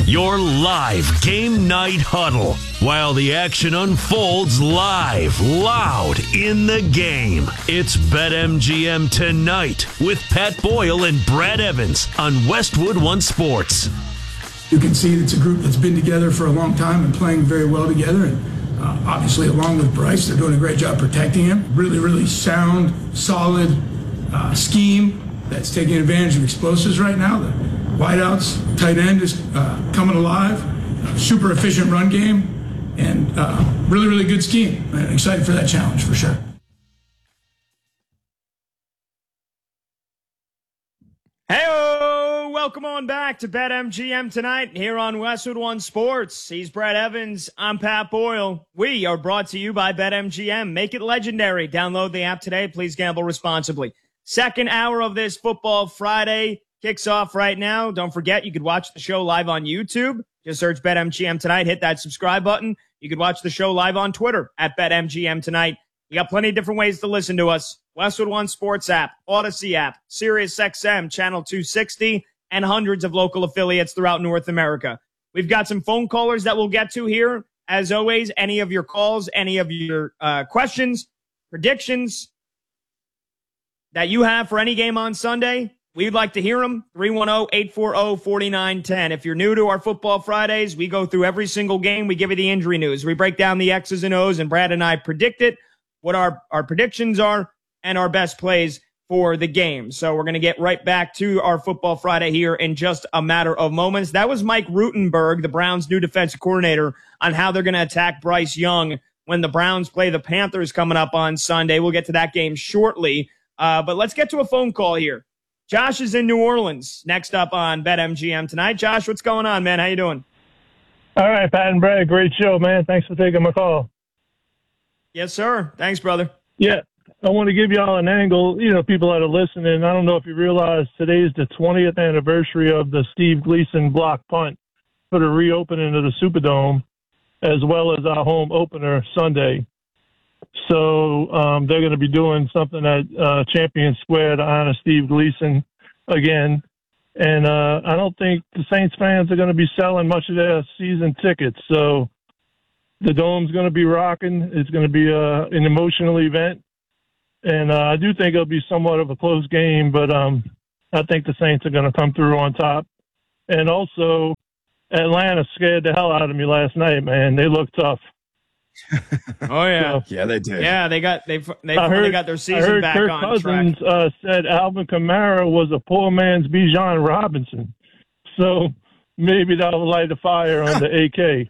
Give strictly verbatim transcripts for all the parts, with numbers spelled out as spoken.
Your live game night huddle while the action unfolds live, loud in the game. It's BetMGM Tonight with Pat Boyle and Brad Evans on Westwood One Sports. You can see it's a group that's been together for a long time and playing very well together. And uh, obviously, along with Bryce, they're doing a great job protecting him. Really, really sound, solid uh, scheme that's taking advantage of explosives right now. The wideouts, tight end is uh, coming alive. Uh, super efficient run game, and uh, really, really good scheme. I'm excited for that challenge for sure. Hey-o! Welcome on back to BetMGM Tonight here on Westwood One Sports. He's Brad Evans. I'm Pat Boyle. We are brought to you by BetMGM. Make it legendary. Download the app today. Please gamble responsibly. Second hour of this Football Friday kicks off right now. Don't forget, you could watch the show live on YouTube. Just search BetMGM Tonight. Hit that subscribe button. You could watch the show live on Twitter at BetMGM Tonight. You got plenty of different ways to listen to us. Westwood One Sports app, Odyssey app, SiriusXM, Channel two sixty, and hundreds of local affiliates throughout North America. We've got some phone callers that we'll get to here. As always, any of your calls, any of your uh, questions, predictions that you have for any game on Sunday, we'd like to hear them. three one zero, eight four zero, four nine one zero. If you're new to our Football Fridays, we go through every single game. We give you the injury news. We break down the X's and O's, and Brad and I predict it, what our, our predictions are, and our best plays for the game. So we're going to get right back to our Football Friday here in just a matter of moments. That was Mike Rutenberg, the Browns' new defensive coordinator, on how they're going to attack Bryce Young when the Browns play the Panthers coming up on Sunday. We'll get to that game shortly. Uh, but let's get to a phone call here. Josh is in New Orleans. Next up on BetMGM Tonight. Josh, what's going on, man? How you doing? All right, Pat and Brad, great show, man. Thanks for taking my call. Yes, sir. Thanks, brother. Yeah, I want to give y'all an angle. You know, people that are listening, I don't know if you realize today's the twentieth anniversary of the Steve Gleason block punt for the reopening of the Superdome, as well as our home opener Sunday. So um, they're going to be doing something at uh, Champion Square to honor Steve Gleason again. And uh, I don't think the Saints fans are going to be selling much of their season tickets. So the Dome's going to be rocking. It's going to be uh, an emotional event. And uh, I do think it'll be somewhat of a close game, but um, I think the Saints are going to come through on top. And also, Atlanta scared the hell out of me last night, man. They look tough. Oh yeah, so, yeah, they did. Yeah, they got they they I finally heard, got their I season heard back Kirk on Cousins, track. Uh, said Alvin Kamara was a poor man's Bijan Robinson, so maybe that'll light a fire on the A K.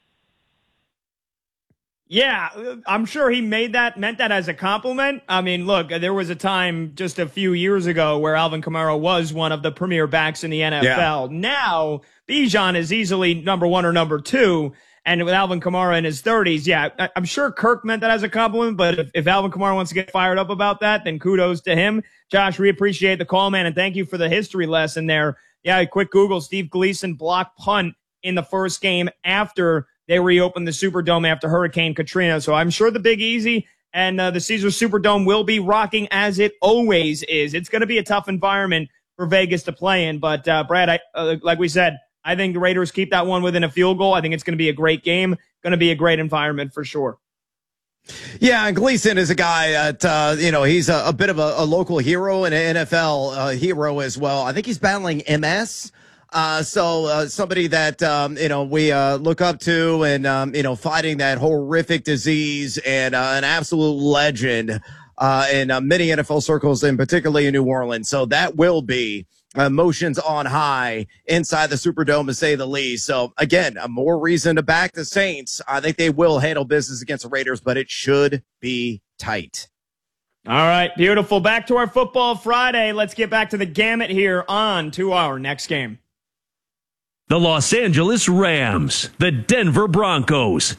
Yeah, I'm sure he made that meant that as a compliment. I mean, look, there was a time just a few years ago where Alvin Kamara was one of the premier backs in the N F L. Yeah. Now, Bijan is easily number one or number two. And with Alvin Kamara in his thirties, yeah, I'm sure Kirk meant that as a compliment, but if, if Alvin Kamara wants to get fired up about that, then kudos to him. Josh, we appreciate the call, man, and thank you for the history lesson there. Yeah, quick Google, Steve Gleason block punt in the first game after they reopened the Superdome after Hurricane Katrina. So I'm sure the Big Easy and uh, the Caesars Superdome will be rocking as it always is. It's going to be a tough environment for Vegas to play in, but uh, Brad, I, uh, like we said, I think the Raiders keep that one within a field goal. I think it's going to be a great game, going to be a great environment for sure. Yeah, and Gleason is a guy that, uh, you know, he's a, a bit of a, a local hero and an N F L uh, hero as well. I think he's battling M S. Uh, so uh, somebody that, um, you know, we uh, look up to and, um, you know, fighting that horrific disease and uh, an absolute legend uh, in uh, many N F L circles and particularly in New Orleans. So that will be emotions on high inside the Superdome, to say the least. So, again, a more reason to back the Saints. I think they will handle business against the Raiders, but it should be tight. All right, beautiful. Back to our Football Friday. Let's get back to the gamut here on to our next game. The Los Angeles Rams, the Denver Broncos.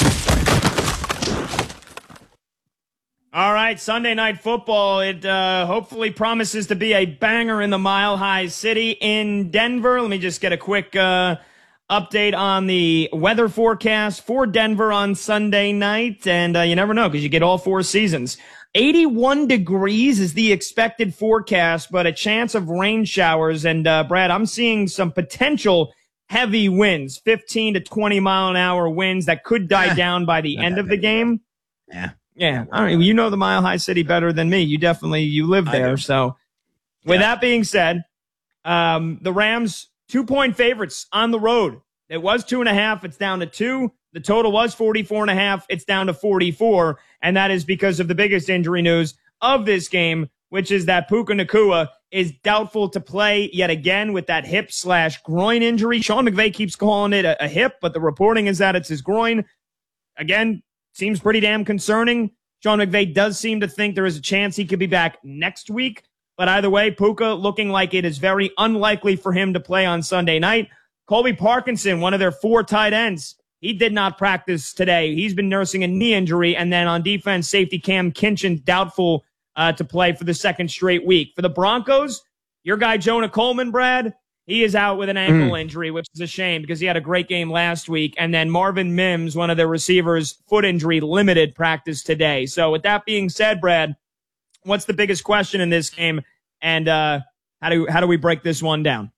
All right, Sunday Night Football. It uh, hopefully promises to be a banger in the Mile High City in Denver. Let me just get a quick uh, update on the weather forecast for Denver on Sunday night. And uh, you never know because you get all four seasons. eighty-one degrees is the expected forecast, but a chance of rain showers. And, uh, Brad, I'm seeing some potential heavy winds, fifteen to twenty mile an hour winds that could die down by the end of the game. Yeah. Yeah. I mean, you know the Mile High City better than me. You definitely, you live there. So with Yeah. that being said, um, the Rams two point favorites on the road. It was two and a half. It's down to two. The total was forty-four and a half. It's down to forty-four. And that is because of the biggest injury news of this game, which is that Puka Nacua is doubtful to play yet again with that hip slash groin injury. Sean McVay keeps calling it a, a hip, but the reporting is that it's his groin. Again, seems pretty damn concerning. Sean McVay does seem to think there is a chance he could be back next week. But either way, Puka looking like it is very unlikely for him to play on Sunday night. Colby Parkinson, one of their four tight ends, he did not practice today. He's been nursing a knee injury. And then on defense, safety Cam Kinchin doubtful uh, to play for the second straight week. For the Broncos, your guy Jonah Coleman, Brad, he is out with an ankle mm. injury, which is a shame because he had a great game last week. And then Marvin Mims, one of their receivers, foot injury, limited practice today. So with that being said, Brad, what's the biggest question in this game? And uh, how do how do we break this one down?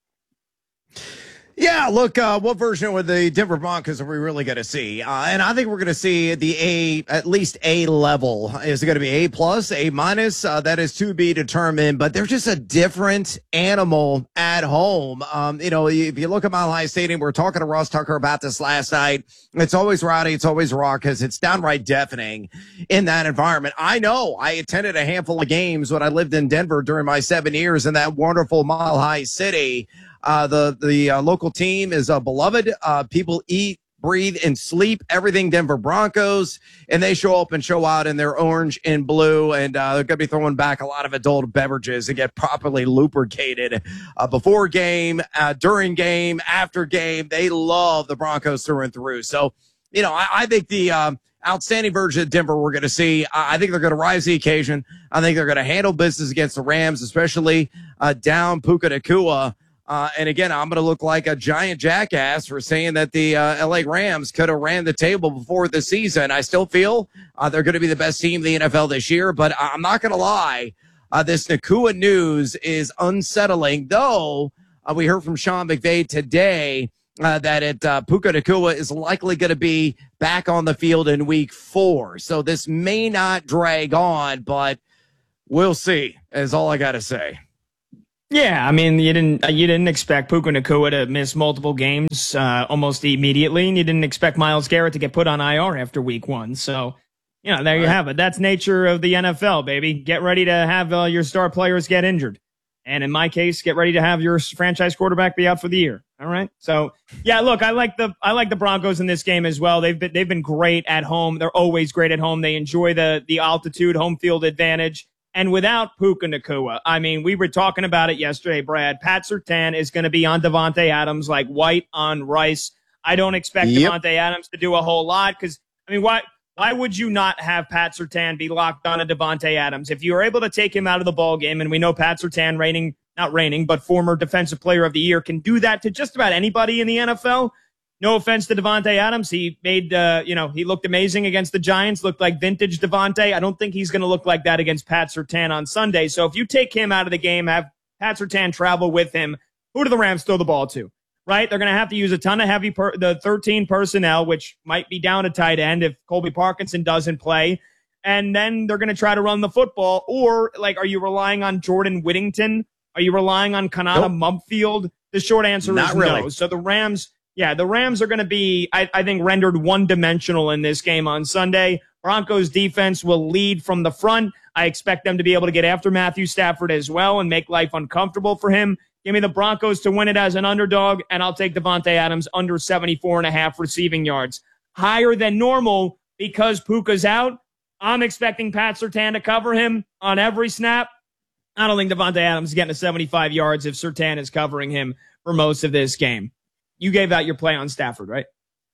Yeah, look, uh, what version of the Denver Broncos are we really going to see? Uh, and I think we're going to see the A, at least A level. Is it going to be A plus, A minus? Uh, that is to be determined, but they're just a different animal at home. Um, you know, if you look at Mile High Stadium, we were talking to Ross Tucker about this last night. It's always rowdy. It's always raucous. It's downright deafening in that environment. I know I attended a handful of games when I lived in Denver during my seven years in that wonderful Mile High City. Uh, the the uh, local team is uh, beloved. Uh, people eat, breathe, and sleep everything Denver Broncos, and they show up and show out in their orange and blue, and uh, they're going to be throwing back a lot of adult beverages and get properly lubricated uh, before game, uh, during game, after game. They love the Broncos through and through. So, you know, I, I think the um, outstanding version of Denver we're going to see. I think they're going to rise to the occasion. I think they're going to handle business against the Rams, especially uh, down Puka Nacua. Uh, and again, I'm going to look like a giant jackass for saying that the uh, L A Rams could have ran the table before the season. I still feel uh, they're going to be the best team in the N F L this year, but I'm not going to lie. Uh, this Nacua news is unsettling, though uh, we heard from Sean McVay today uh, that it, uh, Puka Nacua is likely going to be back on the field in week four. So this may not drag on, but we'll see, is all I got to say. Yeah, I mean, you didn't you didn't expect Puka Nacua to miss multiple games uh, almost immediately, and you didn't expect Myles Garrett to get put on I R after week one. So, you know, there you have it. That's nature of the N F L, baby. Get ready to have uh, your star players get injured. And in my case, get ready to have your franchise quarterback be out for the year. All right. So, yeah, look, I like the I like the Broncos in this game as well. They've been they've been great at home. They're always great at home. They enjoy the the altitude, home field advantage. And without Puka Nacua, I mean, we were talking about it yesterday, Brad. Pat Surtain is going to be on Devontae Adams like white on rice. I don't expect yep. Devontae Adams to do a whole lot because, I mean, why why would you not have Pat Surtain be locked on a Devontae Adams? If you were able to take him out of the ball game, and we know Pat Surtain, reigning, not reigning, but former Defensive Player of the Year, can do that to just about anybody in the N F L. No offense to Devontae Adams. He made, uh, you know, he looked amazing against the Giants, looked like vintage Devontae. I don't think he's going to look like that against Pat Surtain on Sunday. So if you take him out of the game, have Pat Surtain travel with him, who do the Rams throw the ball to, right? They're going to have to use a ton of heavy, per- the thirteen personnel, which might be down a tight end if Colby Parkinson doesn't play. And then they're going to try to run the football. Or, like, are you relying on Jordan Whittington? Are you relying on Kanata nope. Mumpfield? The short answer Not is really. no. So the Rams... Yeah, the Rams are going to be, I, I think, rendered one-dimensional in this game on Sunday. Broncos defense will lead from the front. I expect them to be able to get after Matthew Stafford as well and make life uncomfortable for him. Give me the Broncos to win it as an underdog, and I'll take Devontae Adams under seventy-four and a half receiving yards. Higher than normal because Puka's out. I'm expecting Pat Surtain to cover him on every snap. I don't think Devontae Adams is getting to seventy-five yards if Surtain is covering him for most of this game. You gave out your play on Stafford, right?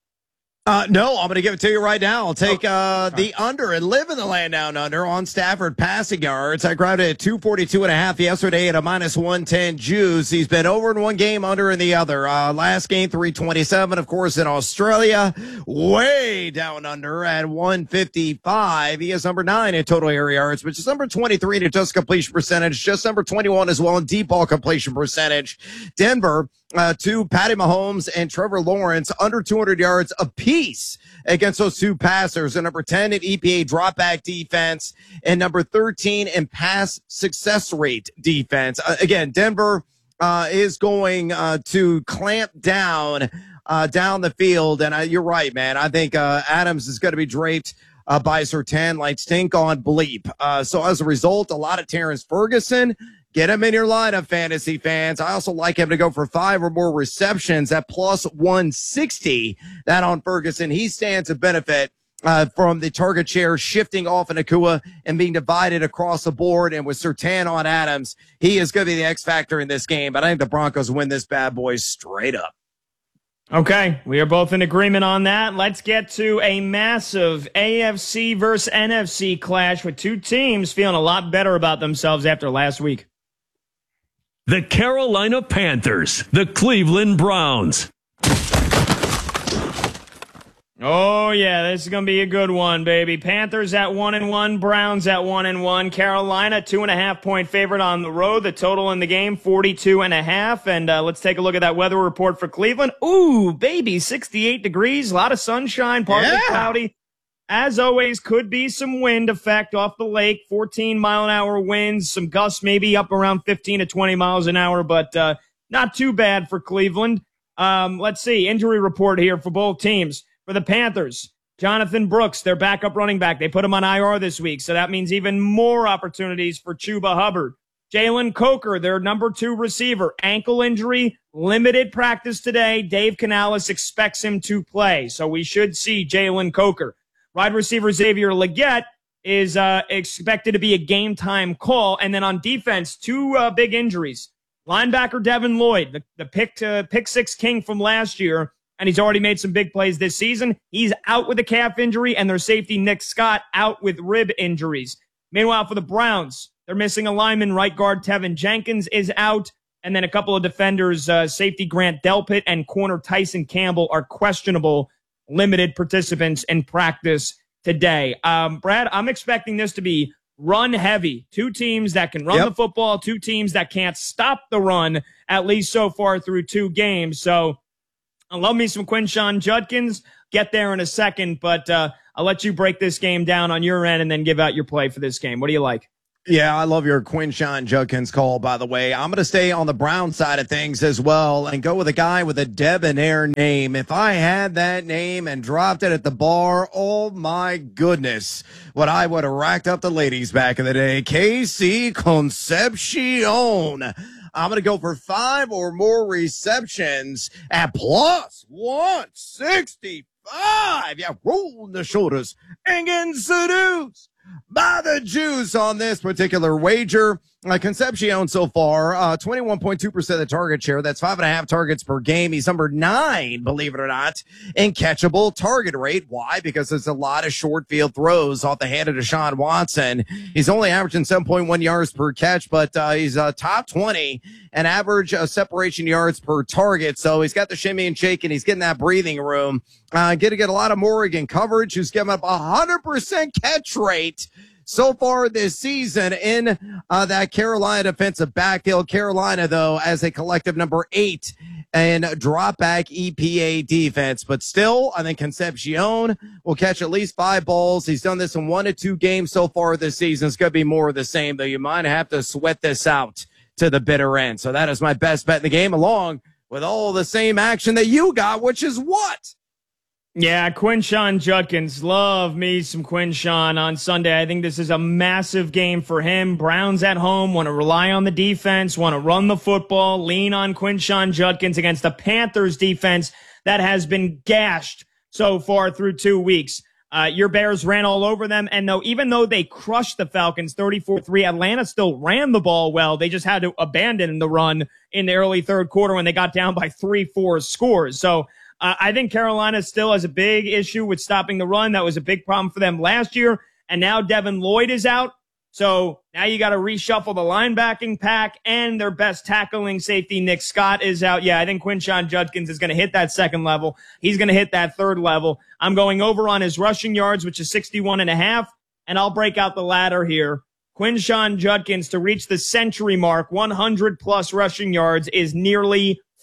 Uh, no, I'm going to give it to you right now. I'll take uh, the under and live in the land down under on Stafford passing yards. I grabbed it at two forty-two and a half yesterday at a minus one ten juice. He's been over in one game, under in the other. Uh, last game, three twenty-seven, of course, in Australia. Way down under at one fifty-five. He is number nine in total air yards, which is number twenty-three in just completion percentage, just number twenty-one as well in deep ball completion percentage. Denver uh, to Patty Mahomes and Trevor Lawrence, under two hundred yards apiece against those two passers. And number ten in E P A dropback defense, and number thirteen in pass success rate defense. Uh, again, Denver uh, is going uh, to clamp down uh, down the field. And uh, you're right, man. I think uh, Adams is going to be draped uh, by Surtain like stink on bleep. Uh, so as a result, a lot of Terrence Ferguson. Get him in your lineup, fantasy fans. I also like him to go for five or more receptions at plus one sixty. That on Ferguson. He stands to benefit uh, from the target share shifting off in Nakua and being divided across the board. And with Surtain on Adams, he is going to be the X factor in this game. But I think the Broncos win this bad boy straight up. Okay, we are both in agreement on that. Let's get to a massive A F C versus N F C clash with two teams feeling a lot better about themselves after last week. The Carolina Panthers, the Cleveland Browns. Oh, yeah, this is going to be a good one, baby. Panthers at one and one, Browns at one and one. Carolina, two and a half point favorite on the road. The total in the game, forty-two and a half. And uh, let's take a look at that weather report for Cleveland. Ooh, baby, sixty-eight degrees, a lot of sunshine, partly yeah. cloudy. As always, could be some wind effect off the lake, fourteen mile an hour winds, some gusts maybe up around fifteen to twenty miles an hour, but uh, not too bad for Cleveland. Um, let's see, injury report here for both teams. For the Panthers, Jonathan Brooks, their backup running back. They put him on I R this week, so that means even more opportunities for Chuba Hubbard. Jalen Coker, their number two receiver, ankle injury, limited practice today. Dave Canales expects him to play, so we should see Jalen Coker. Wide receiver Xavier Legette is uh, expected to be a game-time call. And then on defense, two uh, big injuries. Linebacker Devin Lloyd, the, the pick, uh, pick six king from last year, and he's already made some big plays this season. He's out with a calf injury, and their safety Nick Scott out with rib injuries. Meanwhile, for the Browns, they're missing a lineman. Right guard Tevin Jenkins is out. And then a couple of defenders, uh, safety Grant Delpit and corner Tyson Campbell are questionable. Limited participants in practice today. Um, Brad, I'm expecting this to be run heavy. Two teams that can run yep. the football, two teams that can't stop the run, at least so far through two games. So I love me some Quinshon Judkins. Get there in a second, but uh, I'll let you break this game down on your end and then give out your play for this game. What do you like? Yeah, I love your Quinshon Judkins call, by the way. I'm going to stay on the Brown side of things as well and go with a guy with a debonair name. If I had that name and dropped it at the bar, oh my goodness, what I would have racked up the ladies back in the day. K C Concepcion. I'm going to go for five or more receptions at plus one sixty-five. Yeah, roll the shoulders and get seduced by the juice on this particular wager. Uh, Concepcion so far, uh, twenty-one point two percent of the target share. That's five and a half targets per game. He's number nine, believe it or not, in catchable target rate. Why? Because there's a lot of short field throws off the hand of Deshaun Watson. He's only averaging seven point one yards per catch, but uh, he's uh, top twenty and average uh, separation yards per target. So he's got the shimmy and shake, and he's getting that breathing room. Uh, going to get a lot of Morgan coverage, who's giving up a one hundred percent catch rate so far this season in uh, that Carolina defensive backfield. Carolina, though, as a collective number eight in drop back E P A defense. But still, I think Concepcion will catch at least five balls. He's done this in one to two games so far this season. It's going to be more of the same, though. You might have to sweat this out to the bitter end. So that is my best bet in the game, along with all the same action that you got, which is what? Yeah, Quinshon Judkins. Love me some Quinshon on Sunday. I think this is a massive game for him. Browns at home, want to rely on the defense, want to run the football, lean on Quinshon Judkins against the Panthers defense that has been gashed so far through two weeks. Uh, your Bears ran all over them, and though even though they crushed the Falcons thirty-four three, Atlanta still ran the ball well. They just had to abandon the run in the early third quarter when they got down by three, four scores. So Uh, I think Carolina still has a big issue with stopping the run. That was a big problem for them last year. And now Devin Lloyd is out. So now you got to reshuffle the linebacking pack, and their best tackling safety, Nick Scott, is out. Yeah, I think Quinshon Judkins is going to hit that second level. He's going to hit that third level. I'm going over on his rushing yards, which is sixty-one and a half. And I'll break out the ladder here. Quinshon Judkins to reach the century mark, one hundred plus rushing yards, is nearly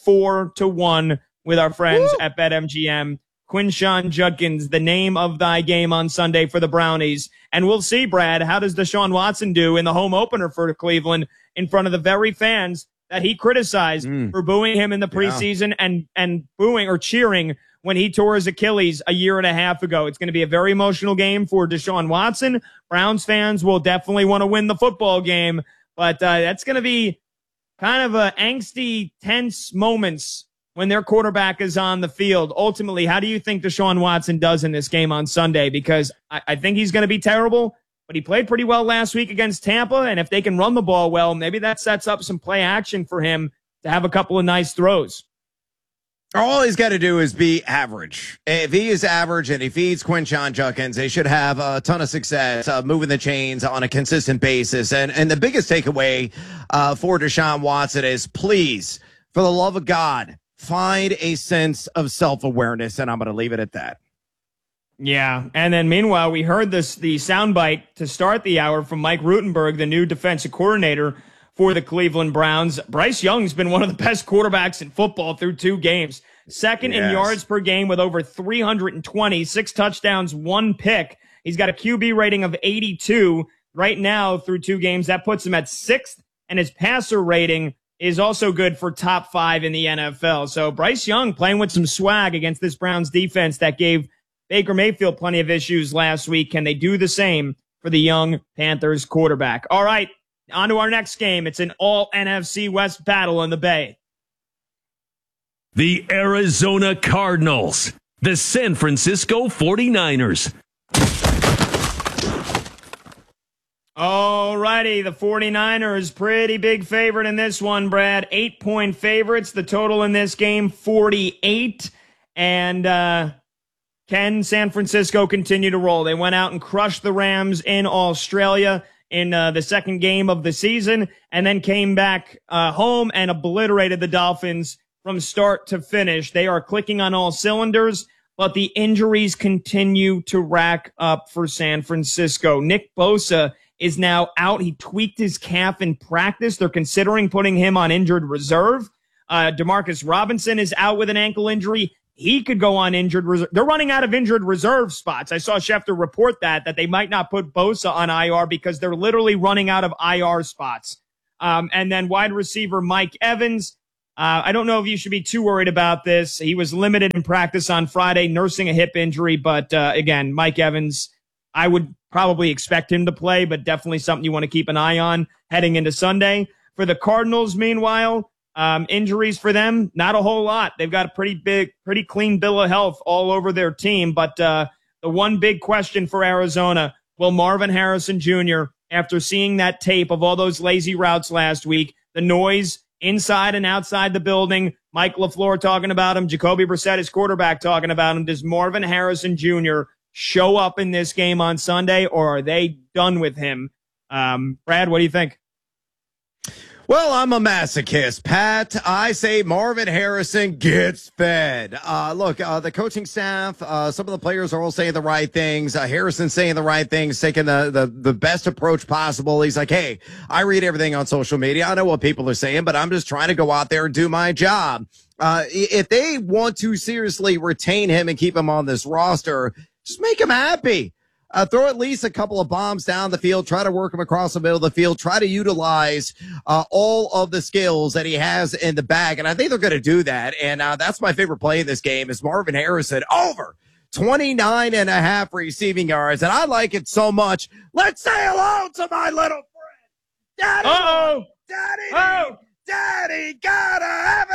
four to one with our friends Woo! at BetMGM. Quinshon Judkins, the name of thy game on Sunday for the Brownies. And we'll see, Brad, how does Deshaun Watson do in the home opener for Cleveland in front of the very fans that he criticized mm. for booing him in the preseason yeah. and, and booing or cheering when he tore his Achilles a year and a half ago. It's going to be a very emotional game for Deshaun Watson. Browns fans will definitely want to win the football game, but uh, that's going to be kind of a angsty, tense moments when their quarterback is on the field. Ultimately, how do you think Deshaun Watson does in this game on Sunday? Because I, I think he's going to be terrible, but he played pretty well last week against Tampa, and if they can run the ball well, maybe that sets up some play action for him to have a couple of nice throws. All he's got to do is be average. If he is average and he feeds Quinshon Judkins, they should have a ton of success uh, moving the chains on a consistent basis. And and the biggest takeaway uh, for Deshaun Watson is, please, for the love of God, find a sense of self-awareness, and I'm going to leave it at that. Yeah, and then meanwhile, we heard this the soundbite to start the hour from Mike Rutenberg, the new defensive coordinator for the Cleveland Browns. Bryce Young's been one of the best quarterbacks in football through two games. Second yes. in yards per game with over three hundred twenty, six touchdowns, one pick. He's got a Q B rating of eighty-two right now through two games. That puts him at sixth, and his passer rating is also good for top five in the N F L. So Bryce Young playing with some swag against this Browns defense that gave Baker Mayfield plenty of issues last week. Can they do the same for the young Panthers quarterback? All right, on to our next game. It's an all N F C West battle in the Bay. The Arizona Cardinals, the San Francisco forty-niners. All righty, the forty-niners, pretty big favorite in this one, Brad. Eight-point favorites. The total in this game, forty-eight. And uh, can San Francisco continue to roll? They went out and crushed the Rams in Australia in uh, the second game of the season, and then came back uh, home and obliterated the Dolphins from start to finish. They are clicking on all cylinders, but the injuries continue to rack up for San Francisco. Nick Bosa is now out. He tweaked his calf in practice. They're considering putting him on injured reserve. Uh, Demarcus Robinson is out with an ankle injury. He could go on injured reserve. They're running out of injured reserve spots. I saw Schefter report that, that they might not put Bosa on I R because they're literally running out of I R spots. Um, and then wide receiver Mike Evans. Uh, I don't know if you should be too worried about this. He was limited in practice on Friday, nursing a hip injury. But uh, again, Mike Evans, I would probably expect him to play, but definitely something you want to keep an eye on heading into Sunday. For the Cardinals, meanwhile, um, injuries for them, not a whole lot. They've got a pretty big, pretty clean bill of health all over their team. But uh, the one big question for Arizona, will Marvin Harrison Junior, after seeing that tape of all those lazy routes last week, the noise inside and outside the building, Mike LaFleur talking about him, Jacoby Brissett, his quarterback, talking about him, does Marvin Harrison Junior show up in this game on Sunday, or are they done with him? Um, Brad, what do you think? Well, I'm a masochist, Pat. I say Marvin Harrison gets fed. Uh, look, uh, the coaching staff, uh, some of the players are all saying the right things. Uh, Harrison's saying the right things, taking the, the, the best approach possible. He's like, hey, I read everything on social media. I know what people are saying, but I'm just trying to go out there and do my job. Uh, if they want to seriously retain him and keep him on this roster, just make him happy. Uh, throw at least a couple of bombs down the field. Try to work him across the middle of the field. Try to utilize uh, all of the skills that he has in the bag. And I think they're going to do that. And uh, that's my favorite play in this game is Marvin Harrison over twenty-nine and a half receiving yards. And I like it so much. Let's say hello to my little friend. Daddy. Uh-oh. Daddy. Oh. Daddy gotta have